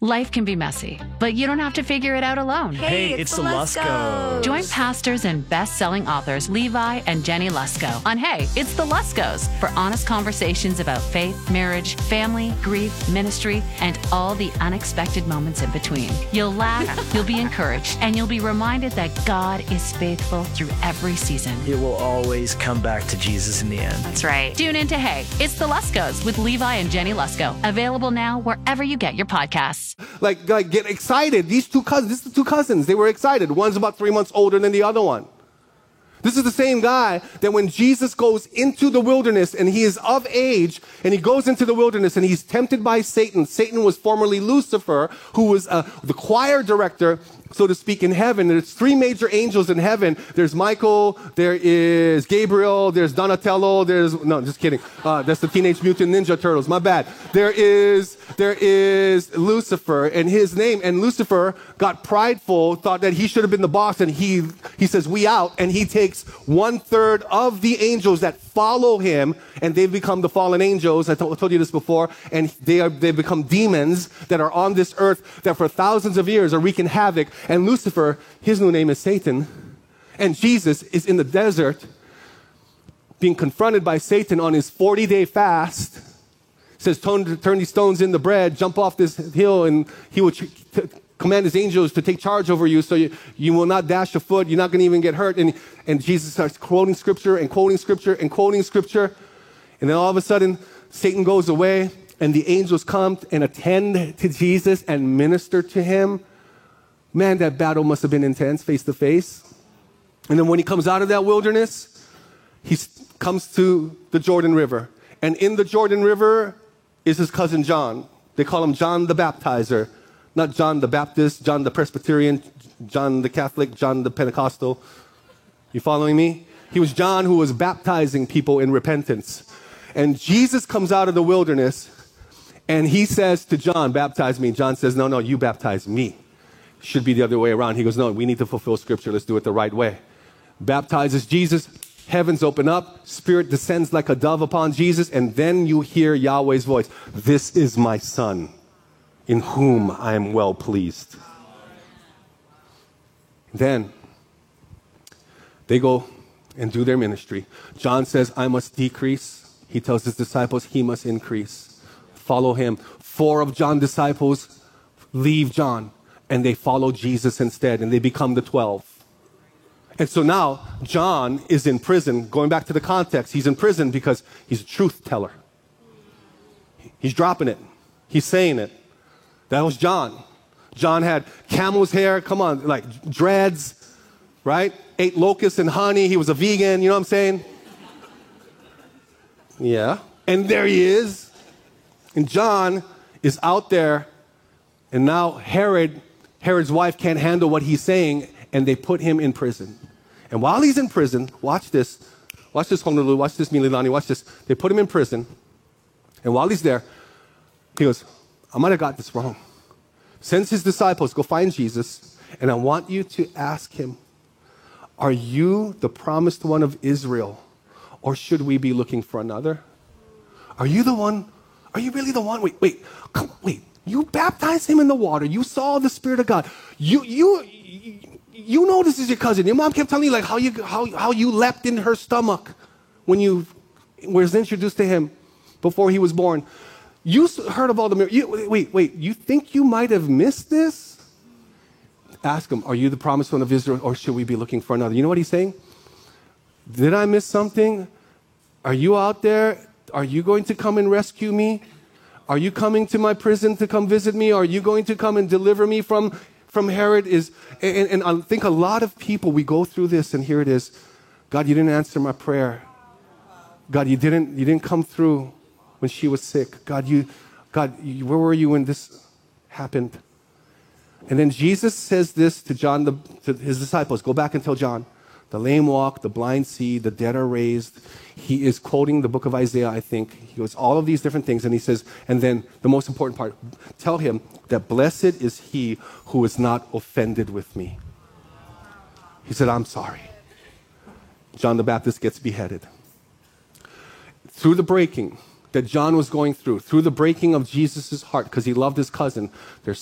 Life can be messy, but you don't have to figure it out alone. Hey, it's the Luskos. Join pastors and best-selling authors Levi and Jenny Lusko on Hey, It's the Luskos for honest conversations about faith, marriage, family, grief, ministry, and all the unexpected moments in between. You'll laugh, you'll be encouraged, and you'll be reminded that God is faithful through every season. It will always come back to Jesus in the end. That's right. Tune in to Hey, It's the Luskos with Levi and Jenny Lusko. Available now wherever you get your podcasts. Like get excited. These two cousins, they were excited. One's about 3 months older than the other one. This is the same guy that when Jesus goes into the wilderness and he is of age and he goes into the wilderness and he's tempted by Satan. Satan was formerly Lucifer, who was the choir director, so to speak, in heaven. There's 3 major angels in heaven. There's Michael, there is Gabriel, there's Donatello, no, just kidding. That's the Teenage Mutant Ninja Turtles, my bad. There is Lucifer and his name, and Lucifer got prideful, thought that he should have been the boss, and he says, we out, and he takes 1/3 of the angels that follow him, and they've become the fallen angels. I told you this before, and they've become demons that are on this earth that for thousands of years are wreaking havoc. And Lucifer, his new name is Satan, and Jesus is in the desert being confronted by Satan on his 40-day fast. Says, turn these stones into bread, jump off this hill, and he will command his angels to take charge over you so you will not dash a foot, you're not going to even get hurt. And Jesus starts quoting scripture and quoting scripture and quoting scripture. And then all of a sudden, Satan goes away, and the angels come and attend to Jesus and minister to him. Man, that battle must have been intense, face to face. And then when he comes out of that wilderness, he comes to the Jordan River. And in the Jordan River is his cousin John. They call him John the Baptizer. Not John the Baptist, John the Presbyterian, John the Catholic, John the Pentecostal. You following me? He was John who was baptizing people in repentance. And Jesus comes out of the wilderness and he says to John, baptize me. John says, no, you baptize me. Should be the other way around. He goes, no, we need to fulfill scripture. Let's do it the right way. Baptizes Jesus. Heavens open up. Spirit descends like a dove upon Jesus. And then you hear Yahweh's voice. This is my son, in whom I am well pleased. Then they go and do their ministry. John says, I must decrease. He tells his disciples, he must increase. Follow him. 4 of John's disciples leave John, and they follow Jesus instead, and they become the 12. And so now John is in prison. Going back to the context, he's in prison because he's a truth teller. He's dropping it. He's saying it. That was John. John had camel's hair, come on, like dreads, right? Ate locusts and honey. He was a vegan, you know what I'm saying? Yeah. And there he is. And John is out there, and now Herod's wife can't handle what he's saying, and they put him in prison. And while he's in prison, watch this, Honolulu, watch this, Mililani, watch this. They put him in prison, and while he's there, he goes, I might have got this wrong. Sends his disciples, go find Jesus, and I want you to ask him, are you the promised one of Israel, or should we be looking for another? Are you the one? Are you really the one? Wait. You baptized him in the water. You saw the Spirit of God. You know this is your cousin. Your mom kept telling you like how you leapt in her stomach when you was introduced to him before he was born. You heard of all the miracles. Wait. You think you might have missed this? Ask him, are you the promised one of Israel, or should we be looking for another? You know what he's saying? Did I miss something? Are you out there? Are you going to come and rescue me? Are you coming to my prison to come visit me? Are you going to come and deliver me from Herod? And I think a lot of people, we go through this, and here it is. God, you didn't answer my prayer. God, you didn't come through when she was sick. God, where were you when this happened? And then Jesus says this to John, to his disciples. Go back and tell John. The lame walk, the blind see, the dead are raised. He is quoting the book of Isaiah, I think. He goes all of these different things, and he says, and then the most important part, tell him that blessed is he who is not offended with me. He said, I'm sorry. John the Baptist gets beheaded. Through the breaking that John was going through the breaking of Jesus' heart, because he loved his cousin, there's